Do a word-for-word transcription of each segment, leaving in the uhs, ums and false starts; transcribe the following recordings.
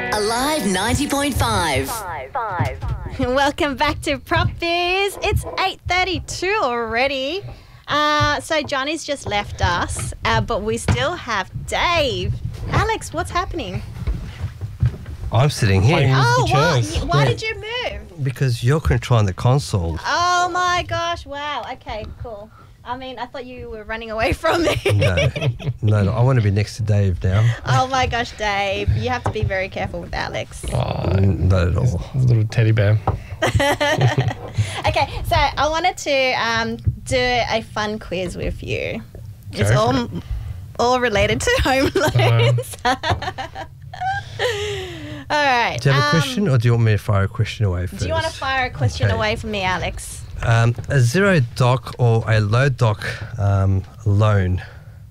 Alive ninety point five. Welcome back to Prop Biz. It's eight thirty-two already. Uh, so Johnny's just left us, uh, but we still have Dave. Alex, what's happening? I'm sitting here. Oh, why? Why Yeah. did you move? Because you're controlling the console. Oh my gosh! Wow. Okay, cool. I mean, I thought you were running away from me. No, no, no, I want to be next to Dave now. Oh my gosh, Dave! You have to be very careful with Alex. Oh, N- Not at all. a little teddy bear. Okay, so I wanted to um, do a fun quiz with you. It's Go all for it. all related to home loans. All right. Do you have a um, question, or do you want me to fire a question away first? Do you want to fire a question Okay. away from me, Alex? Um, a zero doc or a low doc um, loan,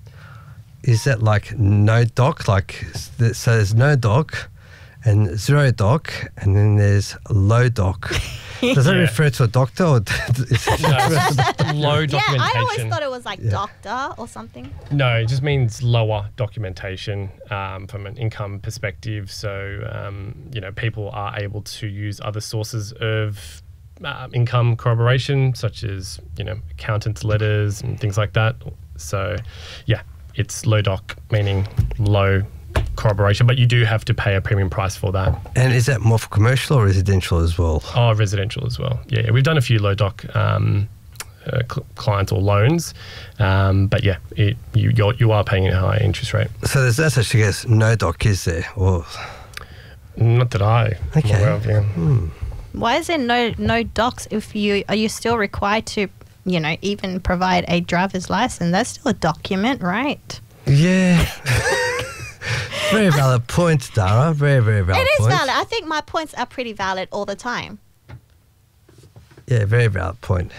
is that like no doc? Like, s- th- so there's no doc and zero doc, and then there's low doc. Does that Yeah. refer to a doctor, or is it No, it's just low Yeah, I always documentation. thought it was like Yeah. doctor or something. No, it just means lower documentation um, from an income perspective. So, um, you know, people are able to use other sources of uh, income corroboration, such as, you know, accountant's letters and things like that. So, yeah, it's low doc, meaning low corroboration, but you do have to pay a premium price for that. And is that more for commercial or residential as well? Oh, residential as well. Yeah, yeah. We've done a few low doc um, uh, cl- clients or loans, um, but yeah, it, you you're, you are paying a high interest rate. So there's that's actually guess no doc, is there? Or Not that I am Okay. aware of, yeah. Why is there no no docs if you are you still required to, you know, even provide a driver's license? That's still a document, right? yeah. Very valid point, Dara. Very, very valid It is point. valid. I think my points are pretty valid all the time. Yeah, very valid point.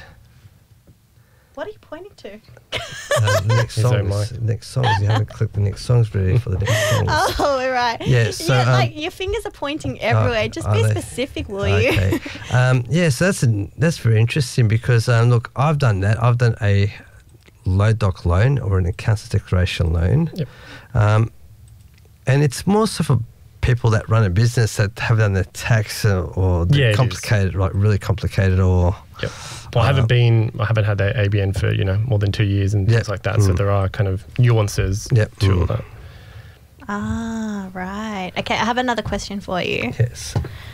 What are you pointing to? Uh, the next His own songs. mic. Next songs. You haven't clicked the next songs ready for the next songs. Oh, right. Yeah, so, yeah, um, like your fingers are pointing everywhere. Just are be they? specific, will you? Okay. um, yeah, so that's a, that's very interesting because um, look, I've done that. I've done a low doc loan or an accounts declaration loan, Yep. um, and it's more so for people that run a business that have done their tax or, or Yeah, it the is. complicated, like really complicated, or Yep. Well, I haven't been, I haven't had a A B N for, you know, more than two years and Yep. things like that. So Mm. there are kind of nuances Yep. to all Mm. that. Ah, right. Okay, I have another question for you. yes.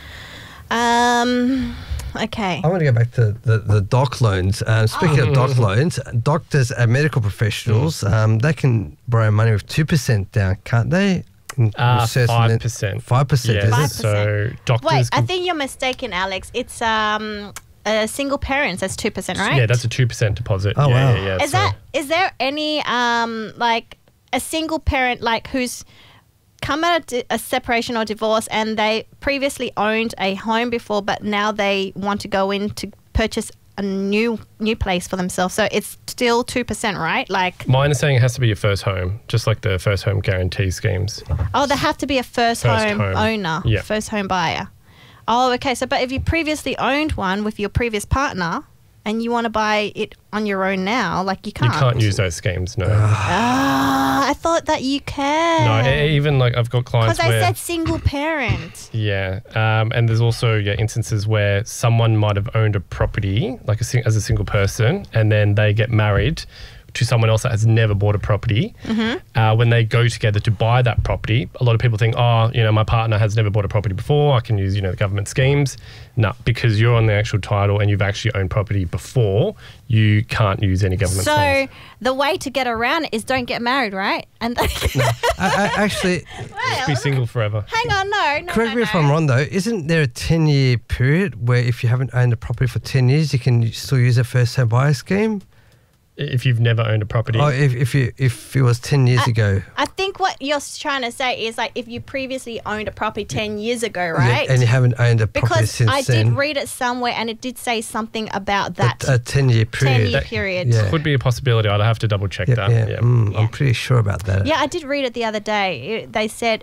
Um, okay. I want to go back to the, the doc loans. Um, speaking of doc loans, doctors and medical professionals, um, they can borrow money with two percent down, can't they? In- Uh, with certain- five percent. five percent, Yeah, is Five it? so doctors Wait, I can- think you're mistaken, Alex. It's um a single parents. That's two percent, right? Yeah, that's a two percent deposit. Oh, yeah, wow. Yeah, yeah. Is So- that is there any um like a single parent like who's come out of di- a separation or divorce and they previously owned a home before, but now they want to go in to purchase a new new place for themselves? So it's still two percent, right? Like, My understanding, it has to be your first home, just like the first home guarantee schemes. oh, they have to be a first, First home, home. owner, Yeah. first home buyer. Oh, okay. So, but if you previously owned one with your previous partner and you want to buy it on your own now, like you can't. You can't use those schemes, no. Ah, I thought that you can. No, e- even like I've got clients Because I where... said single parent. Yeah, um, and there's also yeah instances where someone might have owned a property like a sing- as a single person, and then they get married to someone else that has never bought a property. Mm-hmm. Uh, when they go together to buy that property, a lot of people think, oh, you know, my partner has never bought a property before. I can use you know the government schemes. No, because you're on the actual title and you've actually owned property before, you can't use any government So schemes. the way to get around it is don't get married, right? And I, I, actually, Just be single forever. hang on, no, no, correct no, me if no. I'm wrong though, isn't there a ten-year period where if you haven't owned a property for ten years, you can still use a first home buyer scheme? If you've never owned a property. Oh, if, if, you, if it was ten years I- ago. I think what you're trying to say is like if you previously owned a property ten years ago, Yeah, right? and you haven't owned a property because since I then. did read it somewhere and it did say something about that a, a ten-year period. ten-year That- period. yeah. Could be a possibility. I'd have to double check Yeah, that. yeah, Yeah. mm, Yeah. I'm pretty sure about that. Yeah, I did read it the other day. It- They said if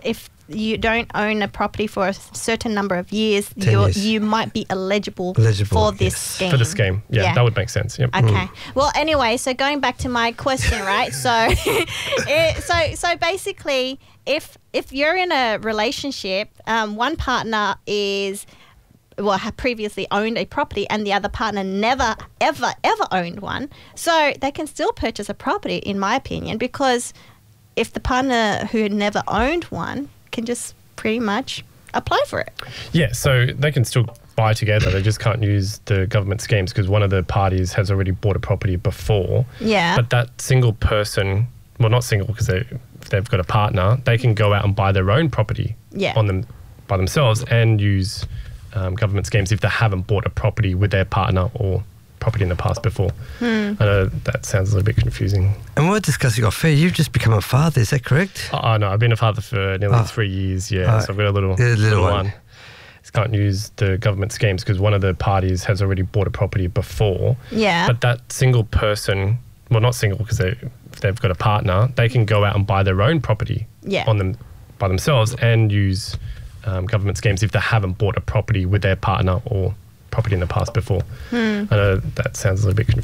you don't own a property for a certain number of years, Ten you years. you might be eligible, Eligible, for this yes. scheme. For the scheme. Yeah, Yeah. that would make sense. Yep. Okay. Well, anyway, so going back to my question, right? So, it, so so basically, if if you're in a relationship, um, one partner is well have previously owned a property, and the other partner never ever ever owned one, so they can still purchase a property, in my opinion, because if the partner who had never owned one can just pretty much apply for it. Yeah, so they can still buy together. They just can't use the government schemes because one of the parties has already bought a property before. Yeah. But that single person, well, not single because they, if they've got a partner, they can go out and buy their own property Yeah. on them by themselves and use um, government schemes if they haven't bought a property with their partner or property in the past before. Hmm. I know that sounds a little bit confusing. And we're discussing off air. You've just become a father. Is that correct? Oh, oh, no, I've been a father for nearly Oh. three years, yeah. Oh, so I've got a little, yeah, little one. Just can't use the government schemes because one of the parties has already bought a property before. Yeah. But that single person, well, not single because they, if they've got a partner, they can go out and buy their own property Yeah. on them by themselves and use um, government schemes if they haven't bought a property with their partner or property in the past before. Hmm. I know that sounds a little bit confusing.